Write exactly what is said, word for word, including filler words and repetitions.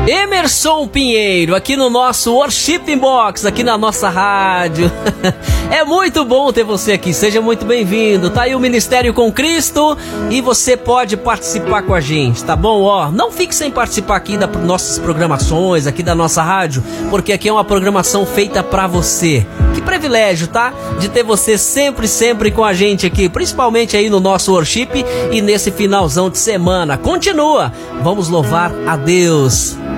Emerson Pinheiro, aqui no nosso Worship Box, aqui na nossa rádio. É muito bom ter você aqui, seja muito bem-vindo. Tá aí o Ministério com Cristo e você pode participar com a gente, tá bom? Ó, não fique sem participar aqui das nossas programações, aqui da nossa rádio, porque aqui é uma programação feita pra você. Que privilégio, tá? De ter você sempre, sempre com a gente aqui, principalmente aí no nosso Worship e nesse finalzão de semana. Continua, vamos louvar a Deus.